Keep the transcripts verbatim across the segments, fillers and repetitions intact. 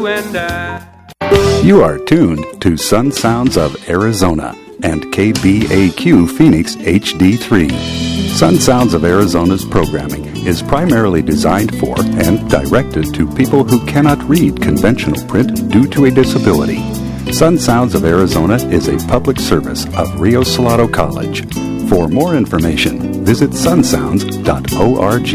you and I. You are tuned to Sun Sounds of Arizona and K B A Q Phoenix H D three. Sun Sounds of Arizona's programming is primarily designed for and directed to people who cannot read conventional print due to a disability. Sun Sounds of Arizona is a public service of Rio Salado College. For more information, visit sun sounds dot org.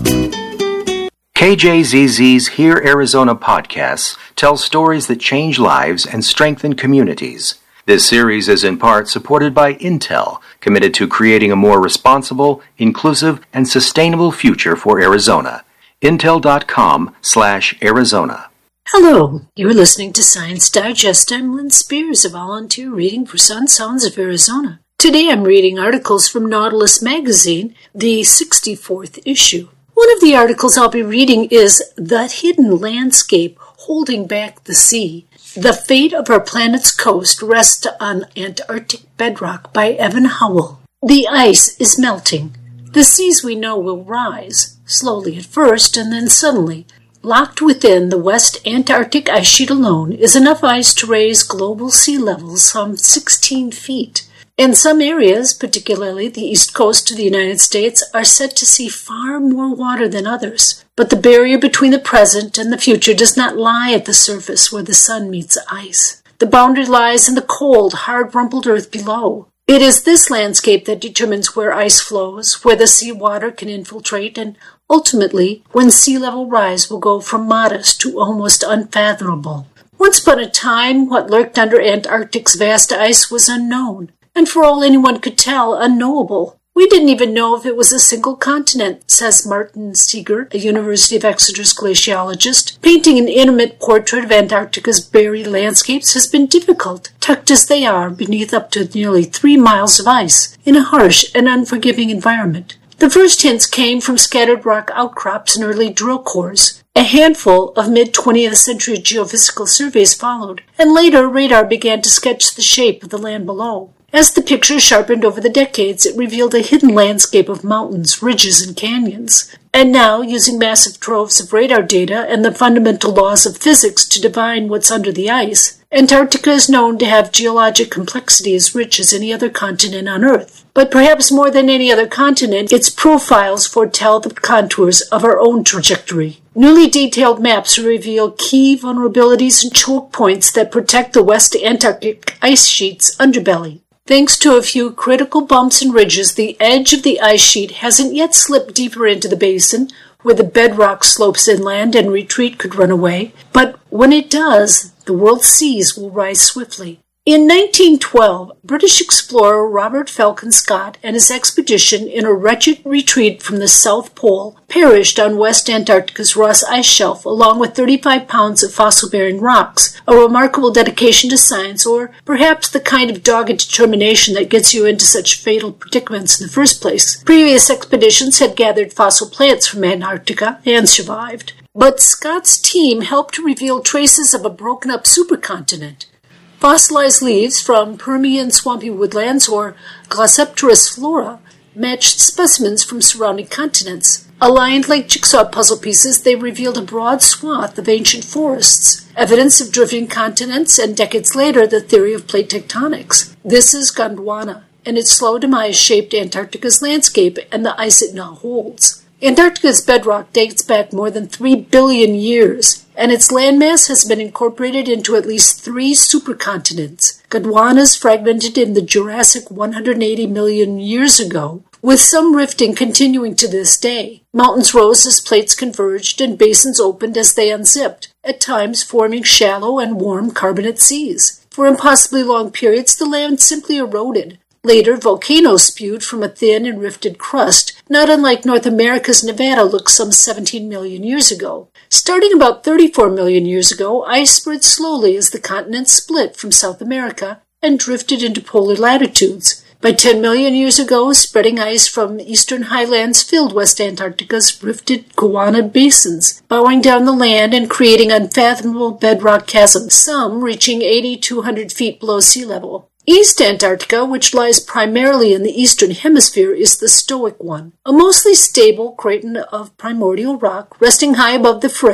K J Z Z's Hear Arizona podcasts tell stories that change lives and strengthen communities. This series is in part supported by Intel, committed to creating a more responsible, inclusive, and sustainable future for Arizona. Intel.com slash Arizona. Hello, you're listening to Science Digest. I'm Lynn Spears, a volunteer reading for Sun Sounds of Arizona. Today I'm reading articles from Nautilus Magazine, the sixty-fourth issue. One of the articles I'll be reading is The Hidden Landscape Holding Back the Sea. The Fate of Our Planet's Coast Rests on Antarctic Bedrock by Evan Howell. The ice is melting. The seas we know will rise, slowly at first and then suddenly. Locked within the West Antarctic ice sheet alone is enough ice to raise global sea levels some sixteen feet. In some areas, particularly the east coast of the United States, are said to see far more water than others. But the barrier between the present and the future does not lie at the surface where the sun meets ice. The boundary lies in the cold, hard rumpled earth below. It is this landscape that determines where ice flows, where the seawater can infiltrate, and ultimately when sea level rise will go from modest to almost unfathomable. Once upon a time, what lurked under Antarctic's vast ice was unknown, and for all anyone could tell, unknowable. We didn't even know if it was a single continent, says Martin Seeger, a University of Exeter's glaciologist. Painting an intimate portrait of Antarctica's buried landscapes has been difficult, tucked as they are beneath up to nearly three miles of ice, in a harsh and unforgiving environment. The first hints came from scattered rock outcrops and early drill cores. A handful of mid-twentieth century geophysical surveys followed, and later radar began to sketch the shape of the land below. As the picture sharpened over the decades, it revealed a hidden landscape of mountains, ridges, and canyons. And now, using massive troves of radar data and the fundamental laws of physics to divine what's under the ice, Antarctica is known to have geologic complexity as rich as any other continent on Earth. But perhaps more than any other continent, its profiles foretell the contours of our own trajectory. Newly detailed maps reveal key vulnerabilities and choke points that protect the West Antarctic ice sheet's underbelly. Thanks to a few critical bumps and ridges, the edge of the ice sheet hasn't yet slipped deeper into the basin, where the bedrock slopes inland and retreat could run away. But when it does, the world's seas will rise swiftly. In nineteen twelve, British explorer Robert Falcon Scott and his expedition in a wretched retreat from the South Pole perished on West Antarctica's Ross Ice Shelf along with thirty-five pounds of fossil-bearing rocks, a remarkable dedication to science, or perhaps the kind of dogged determination that gets you into such fatal predicaments in the first place. Previous expeditions had gathered fossil plants from Antarctica and survived. But Scott's team helped to reveal traces of a broken-up supercontinent. Fossilized leaves from Permian swampy woodlands or Glossopteris flora matched specimens from surrounding continents. Aligned like jigsaw puzzle pieces, they revealed a broad swath of ancient forests, evidence of drifting continents, and decades later, the theory of plate tectonics. This is Gondwana, and its slow demise shaped Antarctica's landscape and the ice it now holds. Antarctica's bedrock dates back more than three billion years, and its landmass has been incorporated into at least three supercontinents. Gondwana's fragmented in the Jurassic one hundred eighty million years ago, with some rifting continuing to this day. Mountains rose as plates converged and basins opened as they unzipped, at times forming shallow and warm carbonate seas. For impossibly long periods, the land simply eroded. Later, volcanoes spewed from a thin and rifted crust, not unlike North America's Nevada looked some seventeen million years ago. Starting about thirty-four million years ago, ice spread slowly as the continent split from South America and drifted into polar latitudes. By ten million years ago, spreading ice from eastern highlands filled West Antarctica's rifted Gowanna basins, bowing down the land and creating unfathomable bedrock chasms, some reaching eighty to two hundred feet below sea level. East Antarctica, which lies primarily in the eastern hemisphere, is the Stoic one, a mostly stable craton of primordial rock resting high above the fray.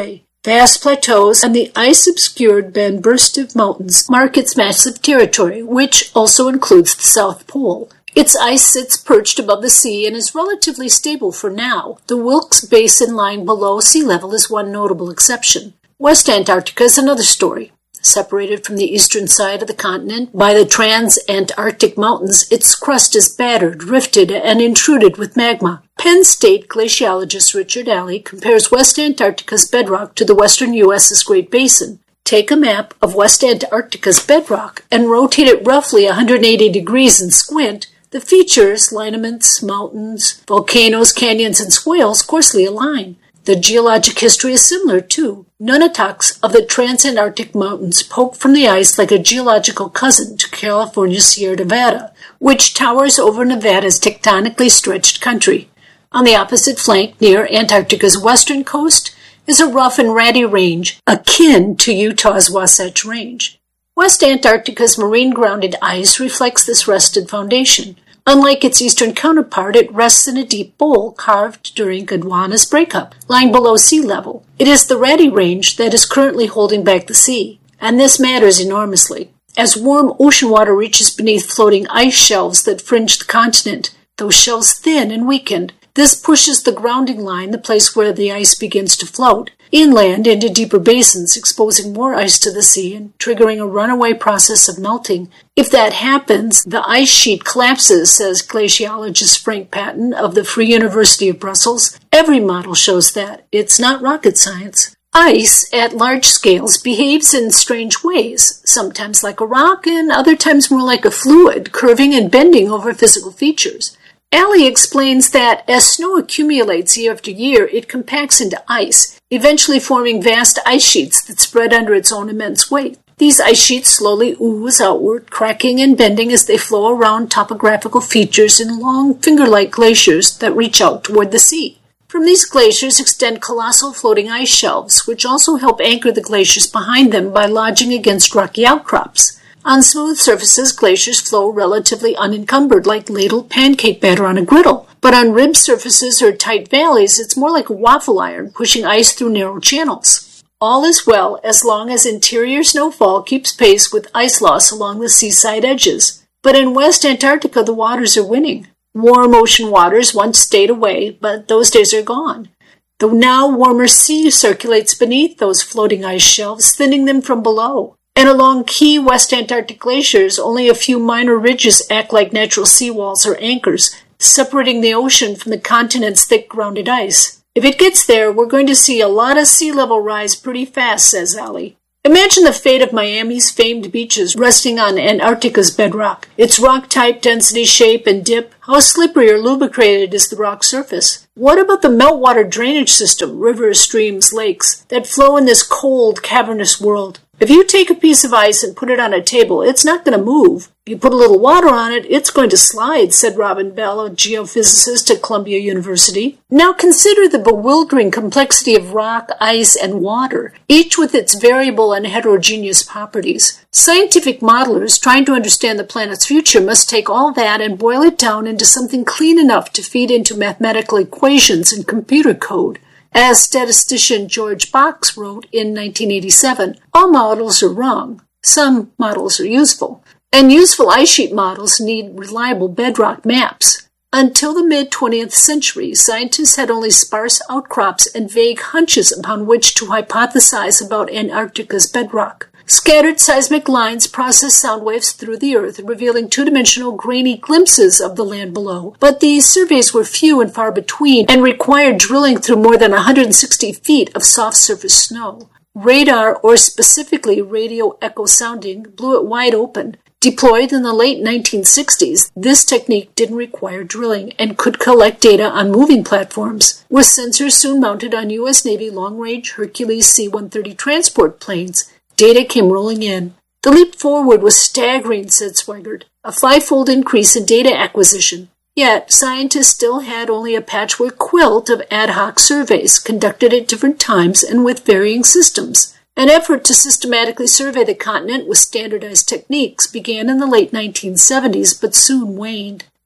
Vast plateaus and the ice-obscured Ben Burstiv Mountains mark its massive territory, which also includes the South Pole. Its ice sits perched above the sea and is relatively stable for now. The Wilkes Basin lying below sea level is one notable exception. West Antarctica is another story. Separated from the eastern side of the continent by the Trans-Antarctic Mountains, its crust is battered, rifted, and intruded with magma. Penn State glaciologist Richard Alley compares West Antarctica's bedrock to the western U S's Great Basin. Take a map of West Antarctica's bedrock and rotate it roughly one hundred eighty degrees and squint. The features, lineaments, mountains, volcanoes, canyons, and swales coarsely align. The geologic history is similar, too. Nunataks of the Transantarctic Mountains poke from the ice like a geological cousin to California's Sierra Nevada, which towers over Nevada's tectonically stretched country. On the opposite flank, near Antarctica's western coast, is a rough and ratty range akin to Utah's Wasatch Range. West Antarctica's marine-grounded ice reflects this rusted foundation. Unlike its eastern counterpart, it rests in a deep bowl carved during Gondwana's breakup, lying below sea level. It is the ratty range that is currently holding back the sea, and this matters enormously. As warm ocean water reaches beneath floating ice shelves that fringe the continent, those shelves thin and weakened. This pushes the grounding line, the place where the ice begins to float, inland into deeper basins, exposing more ice to the sea and triggering a runaway process of melting. If that happens, the ice sheet collapses, says glaciologist Frank Patton of the Free University of Brussels. Every model shows that. It's not rocket science. Ice, at large scales, behaves in strange ways, sometimes like a rock and other times more like a fluid, curving and bending over physical features. Alley explains that as snow accumulates year after year, it compacts into ice, eventually forming vast ice sheets that spread under its own immense weight. These ice sheets slowly ooze outward, cracking and bending as they flow around topographical features in long finger-like glaciers that reach out toward the sea. From these glaciers extend colossal floating ice shelves, which also help anchor the glaciers behind them by lodging against rocky outcrops. On smooth surfaces, glaciers flow relatively unencumbered, like ladled pancake batter on a griddle. But on ribbed surfaces or tight valleys, it's more like a waffle iron, pushing ice through narrow channels. All is well as long as interior snowfall keeps pace with ice loss along the seaside edges. But in West Antarctica, the waters are winning. Warm ocean waters once stayed away, but those days are gone. The now warmer sea circulates beneath those floating ice shelves, thinning them from below. And along key West Antarctic glaciers, only a few minor ridges act like natural seawalls or anchors, separating the ocean from the continent's thick grounded ice. If it gets there, we're going to see a lot of sea level rise pretty fast, says Alley. Imagine the fate of Miami's famed beaches resting on Antarctica's bedrock. Its rock type, density, shape, and dip. How slippery or lubricated is the rock surface? What about the meltwater drainage system, rivers, streams, lakes, that flow in this cold, cavernous world? If you take a piece of ice and put it on a table, it's not going to move. If you put a little water on it, it's going to slide, said Robin Bell, a geophysicist at Columbia University. Now consider the bewildering complexity of rock, ice, and water, each with its variable and heterogeneous properties. Scientific modelers trying to understand the planet's future must take all that and boil it down into something clean enough to feed into mathematical equations and computer code. As statistician George Box wrote in nineteen eighty-seven, all models are wrong. Some models are useful. And useful ice sheet models need reliable bedrock maps. Until the mid-twentieth century, scientists had only sparse outcrops and vague hunches upon which to hypothesize about Antarctica's bedrock. Scattered seismic lines process sound waves through the earth, revealing two-dimensional grainy glimpses of the land below. But these surveys were few and far between and required drilling through more than one hundred sixty feet of soft surface snow. Radar, or specifically radio echo sounding, blew it wide open. Deployed in the late nineteen sixties, this technique didn't require drilling and could collect data on moving platforms. With sensors soon mounted on U S Navy long-range Hercules C one thirty transport planes, data came rolling in. The leap forward was staggering, said Swigert, a five-fold increase in data acquisition. Yet, scientists still had only a patchwork quilt of ad hoc surveys conducted at different times and with varying systems. An effort to systematically survey the continent with standardized techniques began in the late nineteen seventies, but soon waned.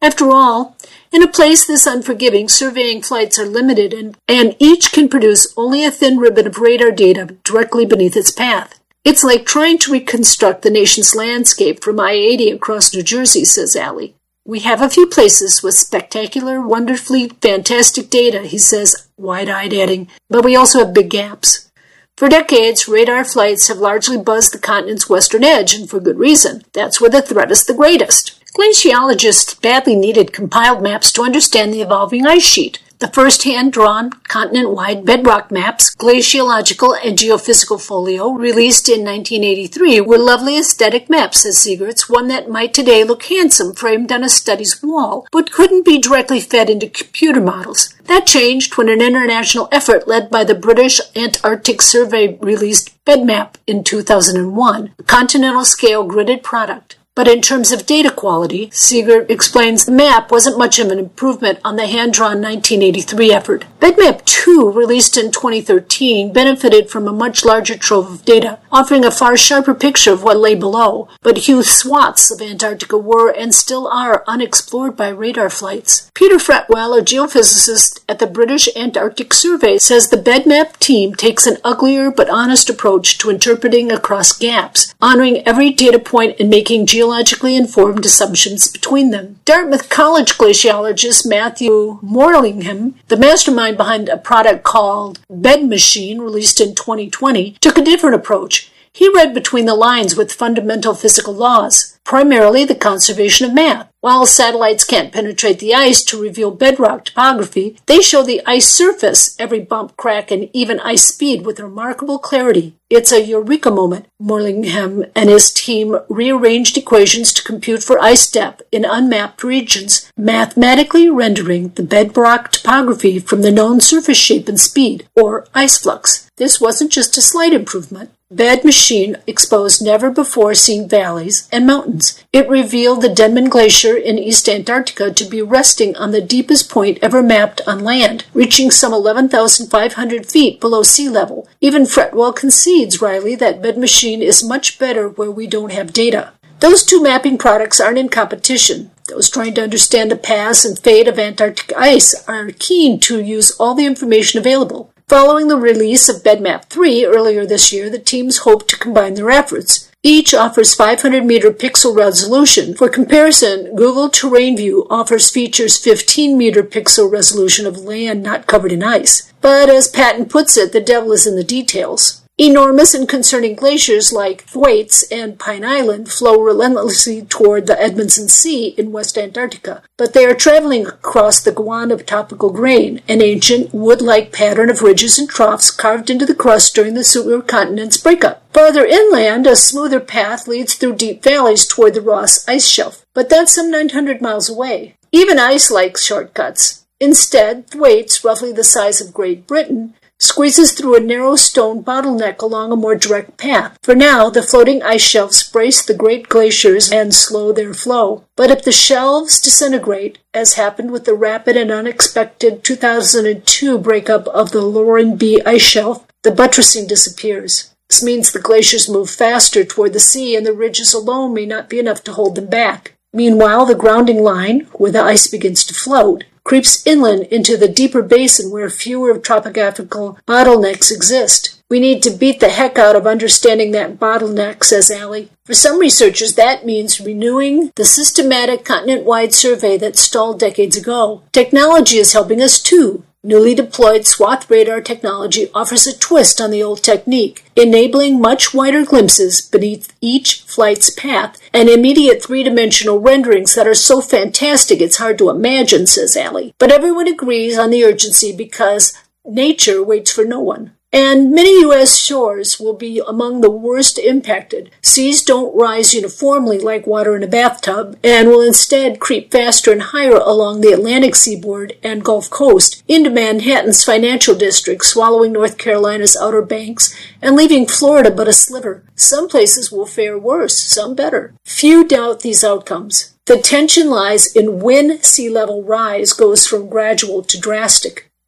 After all, in a place this unforgiving, surveying flights are limited, and, and each can produce only a thin ribbon of radar data directly beneath its path. It's like trying to reconstruct the nation's landscape from I eighty across New Jersey, says Allie. We have a few places with spectacular, wonderfully fantastic data, he says, wide-eyed, adding, but we also have big gaps. For decades, radar flights have largely buzzed the continent's western edge, and for good reason. That's where the threat is the greatest. Glaciologists badly needed compiled maps to understand the evolving ice sheet. The first hand-drawn, continent-wide bedrock maps, Glaciological and Geophysical Folio, released in nineteen eighty-three, were lovely aesthetic maps, says Siegert's, one that might today look handsome framed on a study's wall, but couldn't be directly fed into computer models. That changed when an international effort led by the British Antarctic Survey released BedMap in two thousand one, a continental-scale gridded product. But in terms of data quality, Siegert explains the map wasn't much of an improvement on the hand-drawn nineteen eighty-three effort. BedMap two, released in twenty thirteen, benefited from a much larger trove of data, offering a far sharper picture of what lay below, but huge swaths of Antarctica were and still are unexplored by radar flights. Peter Fretwell, a geophysicist at the British Antarctic Survey, says the BedMap team takes an uglier but honest approach to interpreting across gaps, honoring every data point and making geological geologically informed assumptions between them. Dartmouth College glaciologist Matthew Morlingham, the mastermind behind a product called BedMachine, released in twenty twenty, took a different approach. He read between the lines with fundamental physical laws, primarily the conservation of math. While satellites can't penetrate the ice to reveal bedrock topography, they show the ice surface, every bump, crack, and even ice speed with remarkable clarity. It's a eureka moment. Morlingham and his team rearranged equations to compute for ice depth in unmapped regions, mathematically rendering the bedrock topography from the known surface shape and speed, or ice flux. This wasn't just a slight improvement. BedMachine exposed never-before-seen valleys and mountains. It revealed the Denman Glacier in East Antarctica to be resting on the deepest point ever mapped on land, reaching some eleven thousand five hundred feet below sea level. Even Fretwell concedes, Riley, that BedMachine is much better where we don't have data. Those two mapping products aren't in competition. Those trying to understand the paths and fate of Antarctic ice are keen to use all the information available. Following the release of BedMap three earlier this year, the teams hope to combine their efforts. Each offers five hundred meter pixel resolution. For comparison, Google Terrain View offers features fifteen meter pixel resolution of land not covered in ice. But as Patton puts it, the devil is in the details. Enormous and concerning glaciers like Thwaites and Pine Island flow relentlessly toward the Edmondson Sea in West Antarctica, but they are traveling across the Guan of tropical grain, an ancient wood-like pattern of ridges and troughs carved into the crust during the supercontinent's breakup. Farther inland, a smoother path leads through deep valleys toward the Ross Ice Shelf, but that's some nine hundred miles away. Even ice likes shortcuts. Instead, Thwaites, roughly the size of Great Britain, squeezes through a narrow stone bottleneck along a more direct path. For now, the floating ice shelves brace the great glaciers and slow their flow. But if the shelves disintegrate, as happened with the rapid and unexpected two thousand two breakup of the Loran B ice shelf, the buttressing disappears. This means the glaciers move faster toward the sea, and the ridges alone may not be enough to hold them back. Meanwhile, the grounding line, where the ice begins to float, creeps inland into the deeper basin where fewer topographical bottlenecks exist. We need to beat the heck out of understanding that bottleneck, says Allie. For some researchers, that means renewing the systematic continent-wide survey that stalled decades ago. Technology is helping us too. Newly deployed swath radar technology offers a twist on the old technique, enabling much wider glimpses beneath each flight's path and immediate three-dimensional renderings that are so fantastic it's hard to imagine, says Allie. But everyone agrees on the urgency because nature waits for no one. And many U S shores will be among the worst impacted. Seas don't rise uniformly like water in a bathtub, and will instead creep faster and higher along the Atlantic seaboard and Gulf Coast into Manhattan's financial district, swallowing North Carolina's Outer Banks and leaving Florida but a sliver. Some places will fare worse, some better. Few doubt these outcomes. The tension lies in when sea level rise goes from gradual to drastic.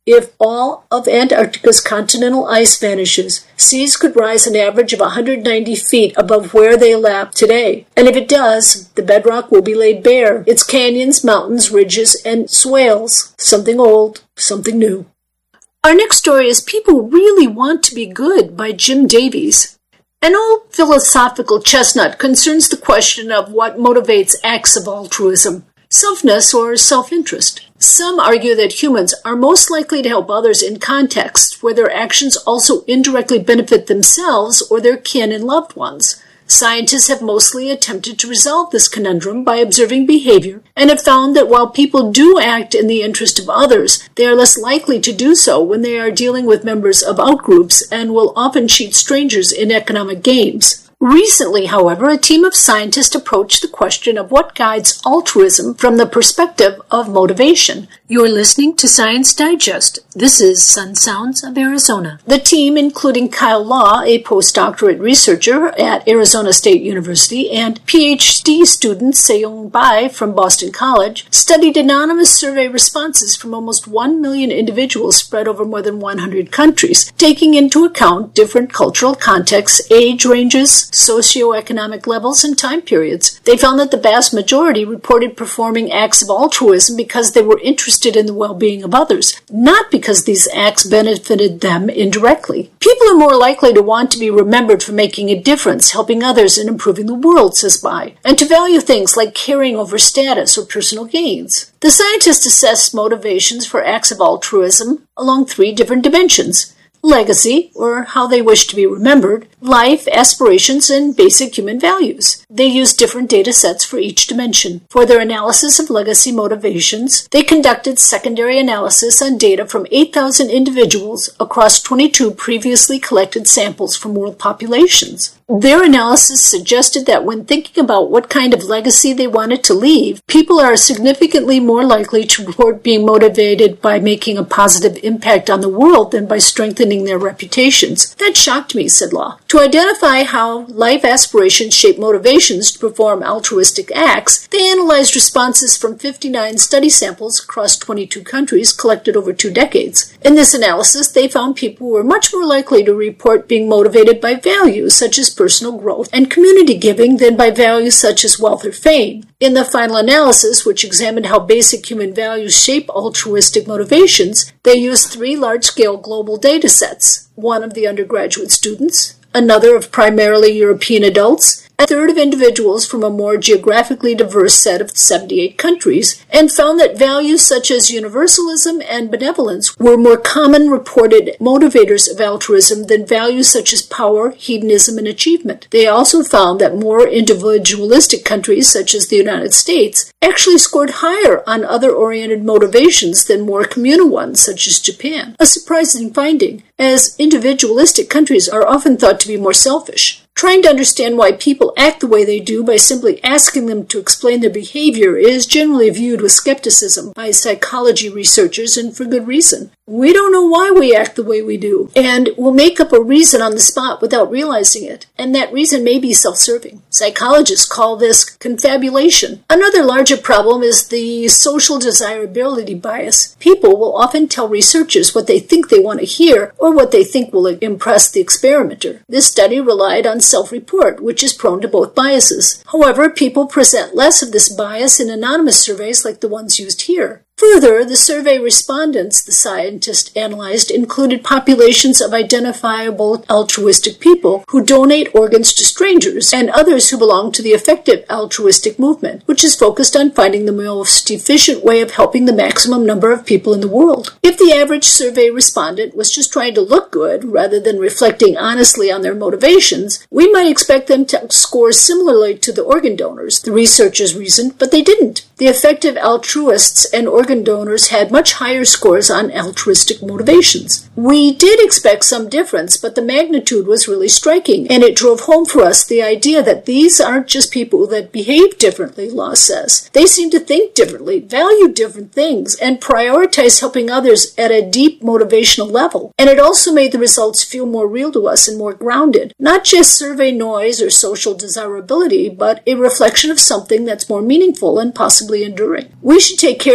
If all of Antarctica's continental ice vanishes, seas could rise an average of one hundred ninety feet above where they lap today. And if it does, the bedrock will be laid bare, its canyons, mountains, ridges, and swales. Something old, something new. Our next story is People Really Want to Be Good by Jim Davies. An old philosophical chestnut concerns the question of what motivates acts of altruism, selfness or self-interest. Some argue that humans are most likely to help others in contexts where their actions also indirectly benefit themselves or their kin and loved ones. Scientists have mostly attempted to resolve this conundrum by observing behavior and have found that while people do act in the interest of others, they are less likely to do so when they are dealing with members of outgroups and will often cheat strangers in economic games. Recently, however, a team of scientists approached the question of what guides altruism from the perspective of motivation. You're listening to Science Digest. This is Sun Sounds of Arizona. The team, including Kyle Law, a postdoctorate researcher at Arizona State University, and P H D student Seyong Bai from Boston College, studied anonymous survey responses from almost one million individuals spread over more than one hundred countries, taking into account different cultural contexts, age ranges, socioeconomic levels, and time periods. They found that the vast majority reported performing acts of altruism because they were interested in the well-being of others, not because these acts benefited them indirectly. People are more likely to want to be remembered for making a difference, helping others, and improving the world, says Bai, and to value things like caring over status or personal gains. The scientists assessed motivations for acts of altruism along three different dimensions: legacy, or how they wish to be remembered, life, aspirations, and basic human values. They used different data sets for each dimension. For their analysis of legacy motivations, they conducted secondary analysis on data from eight thousand individuals across twenty-two previously collected samples from world populations. Their analysis suggested that when thinking about what kind of legacy they wanted to leave, people are significantly more likely to report being motivated by making a positive impact on the world than by strengthening their reputations. That shocked me, said Law. To identify how life aspirations shape motivations to perform altruistic acts, they analyzed responses from fifty-nine study samples across twenty-two countries collected over two decades. In this analysis, they found people were much more likely to report being motivated by values such as personal growth and community giving than by values such as wealth or fame. In the final analysis, which examined how basic human values shape altruistic motivations, they used three large-scale global data sets, one of the undergraduate students, another of primarily European adults, a third of individuals from a more geographically diverse set of seventy-eight countries, and found that values such as universalism and benevolence were more common reported motivators of altruism than values such as power, hedonism, and achievement. They also found that more individualistic countries, such as the United States, actually scored higher on other-oriented motivations than more communal ones, such as Japan. A surprising finding, as individualistic countries are often thought to be more selfish. Trying to understand why people act the way they do by simply asking them to explain their behavior is generally viewed with skepticism by psychology researchers, and for good reason. We don't know why we act the way we do, and we'll make up a reason on the spot without realizing it, and that reason may be self-serving. Psychologists call this confabulation. Another larger problem is the social desirability bias. People will often tell researchers what they think they want to hear or what they think will impress the experimenter. This study relied on self-report, which is prone to both biases. However, people present less of this bias in anonymous surveys like the ones used here. Further, the survey respondents the scientists analyzed included populations of identifiable altruistic people who donate organs to strangers and others who belong to the effective altruistic movement, which is focused on finding the most efficient way of helping the maximum number of people in the world. If the average survey respondent was just trying to look good rather than reflecting honestly on their motivations, we might expect them to score similarly to the organ donors, the researchers reasoned, but they didn't. The effective altruists and organ donors had much higher scores on altruistic motivations. We did expect some difference, but the magnitude was really striking, and it drove home for us the idea that these aren't just people that behave differently, Law says. They seem to think differently, value different things, and prioritize helping others at a deep motivational level. And it also made the results feel more real to us and more grounded. Not just survey noise or social desirability, but a reflection of something that's more meaningful and possibly enduring. We should take care not to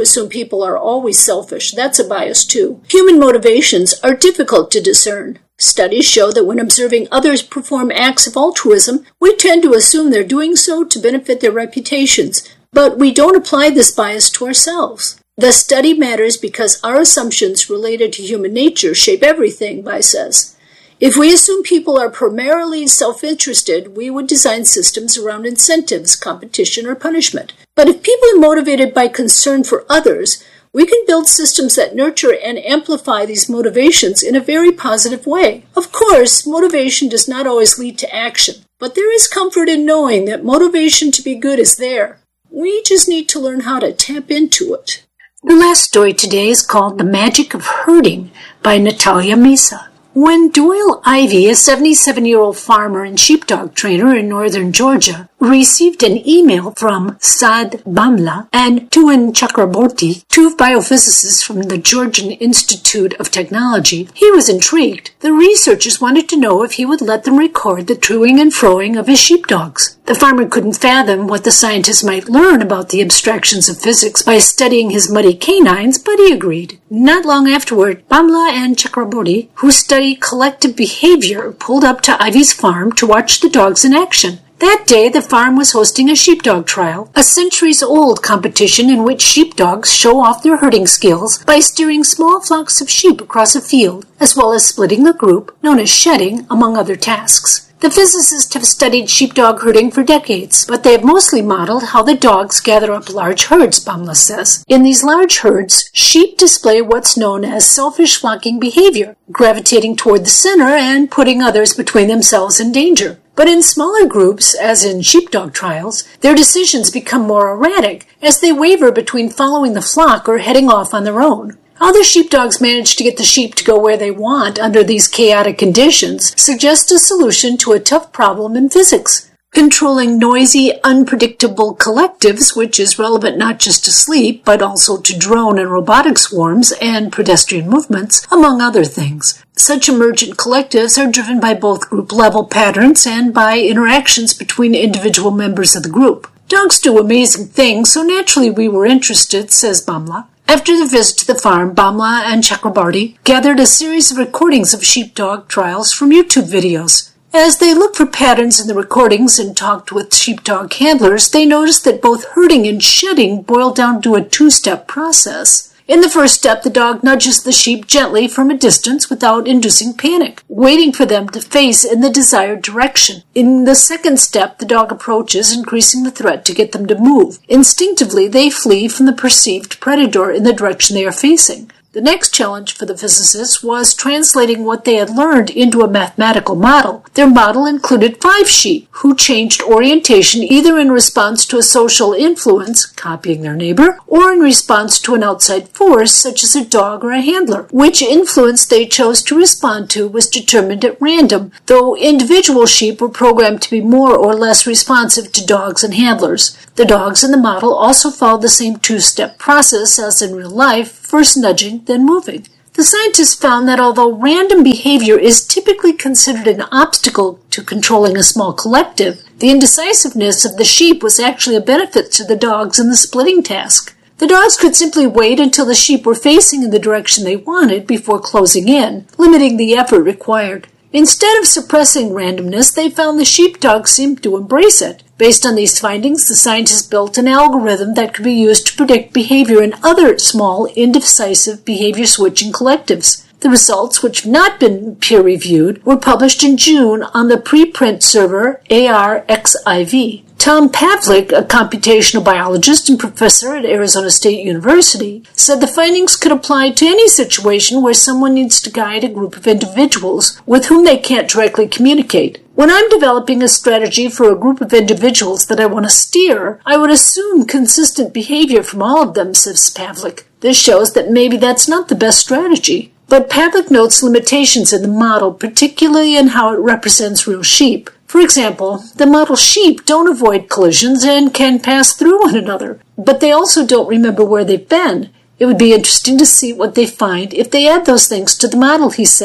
assume people are always selfish. That's a bias too. Human motivations are difficult to discern. Studies show that when observing others perform acts of altruism, we tend to assume they're doing so to benefit their reputations, but we don't apply this bias to ourselves. The study matters because our assumptions related to human nature shape everything, Bai says. If we assume people are primarily self-interested, we would design systems around incentives, competition, or punishment. But if people are motivated by concern for others, we can build systems that nurture and amplify these motivations in a very positive way. Of course, motivation does not always lead to action, but there is comfort in knowing that motivation to be good is there. We just need to learn how to tap into it. The last story today is called The Magic of Herding by Natalia Mesa. When Doyle Ivy, a seventy-seven-year-old farmer and sheepdog trainer in northern Georgia, received an email from Saad Bamla and Tuin Chakraborty, two biophysicists from the Georgian Institute of Technology, he was intrigued. The researchers wanted to know if he would let them record the toing and froing of his sheepdogs. The farmer couldn't fathom what the scientists might learn about the abstractions of physics by studying his muddy canines, but he agreed. Not long afterward, Bamla and Chakraborty, who study collective behavior, pulled up to Ivy's farm to watch the dogs in action. That day, the farm was hosting a sheepdog trial, a centuries-old competition in which sheepdogs show off their herding skills by steering small flocks of sheep across a field, as well as splitting the group, known as shedding, among other tasks. The physicists have studied sheepdog herding for decades, but they have mostly modeled how the dogs gather up large herds, Bamla says. In these large herds, sheep display what's known as selfish flocking behavior, gravitating toward the center and putting others between themselves and danger. But in smaller groups, as in sheepdog trials, their decisions become more erratic as they waver between following the flock or heading off on their own. How the sheepdogs manage to get the sheep to go where they want under these chaotic conditions suggests a solution to a tough problem in physics. Controlling noisy, unpredictable collectives, which is relevant not just to sleep, but also to drone and robotic swarms and pedestrian movements, among other things. Such emergent collectives are driven by both group-level patterns and by interactions between individual members of the group. Dogs do amazing things, so naturally we were interested, says Bamla. After the visit to the farm, Bamla and Chakrabarty gathered a series of recordings of sheepdog trials from YouTube videos. As they looked for patterns in the recordings and talked with sheepdog handlers, they noticed that both herding and shedding boiled down to a two-step process. In the first step, the dog nudges the sheep gently from a distance without inducing panic, waiting for them to face in the desired direction. In the second step, the dog approaches, increasing the threat to get them to move. Instinctively, they flee from the perceived predator in the direction they are facing. The next challenge for the physicists was translating what they had learned into a mathematical model. Their model included five sheep who changed orientation either in response to a social influence, copying their neighbor, or in response to an outside force, such as a dog or a handler. Which influence they chose to respond to was determined at random, though individual sheep were programmed to be more or less responsive to dogs and handlers. The dogs in the model also followed the same two-step process as in real life, first nudging, then moving. The scientists found that although random behavior is typically considered an obstacle to controlling a small collective, the indecisiveness of the sheep was actually a benefit to the dogs in the splitting task. The dogs could simply wait until the sheep were facing in the direction they wanted before closing in, limiting the effort required. Instead of suppressing randomness, they found the sheepdogs seemed to embrace it. Based on these findings, the scientists built an algorithm that could be used to predict behavior in other small, indecisive behavior-switching collectives. The results, which have not been peer-reviewed, were published in June on the preprint server A R X I V. Tom Pavlik, a computational biologist and professor at Arizona State University, said the findings could apply to any situation where someone needs to guide a group of individuals with whom they can't directly communicate. When I'm developing a strategy for a group of individuals that I want to steer, I would assume consistent behavior from all of them, says Pavlik. This shows that maybe that's not the best strategy. But Pavlik notes limitations in the model, particularly in how it represents real sheep. For example, the model sheep don't avoid collisions and can pass through one another, but they also don't remember where they've been. It would be interesting to see what they find if they add those things to the model, he says.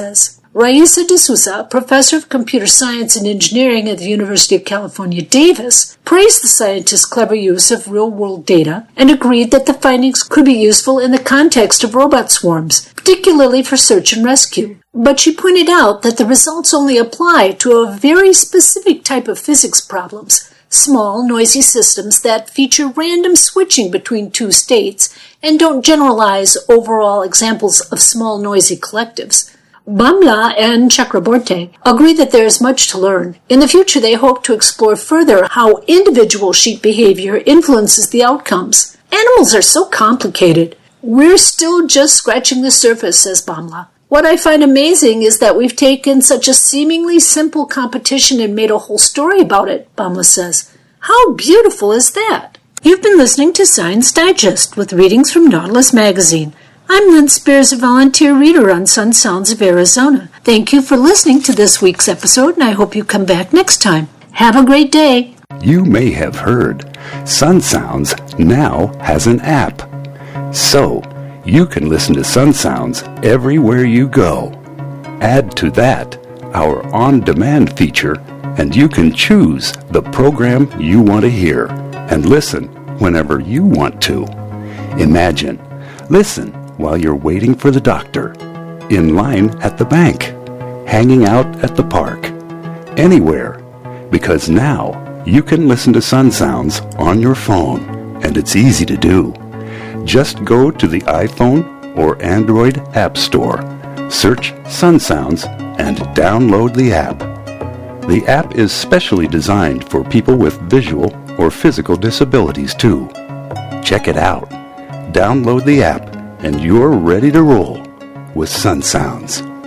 Raisa de Souza, professor of computer science and engineering at the University of California, Davis, praised the scientists' clever use of real-world data and agreed that the findings could be useful in the context of robot swarms, particularly for search and rescue. But she pointed out that the results only apply to a very specific type of physics problems, small, noisy systems that feature random switching between two states and don't generalize overall examples of small, noisy collectives. Bamla and Chakraborty agree that there is much to learn. In the future, they hope to explore further how individual sheep behavior influences the outcomes. Animals are so complicated. We're still just scratching the surface, says Bamla. What I find amazing is that we've taken such a seemingly simple competition and made a whole story about it, Bamla says. How beautiful is that? You've been listening to Science Digest with readings from Nautilus Magazine. I'm Lynn Spears, a volunteer reader on Sun Sounds of Arizona. Thank you for listening to this week's episode, and I hope you come back next time. Have a great day. You may have heard Sun Sounds now has an app. So, you can listen to Sun Sounds everywhere you go. Add to that our on-demand feature, and you can choose the program you want to hear and listen whenever you want to. Imagine, listen while you're waiting for the doctor, in line at the bank, hanging out at the park, anywhere, because now you can listen to Sun Sounds on your phone, and it's easy to do. Just go to the iPhone or Android App Store, search Sun Sounds, and download the app. The app is specially designed for people with visual or physical disabilities too. Check it out. Download the app, and you're ready to roll with Sun Sounds.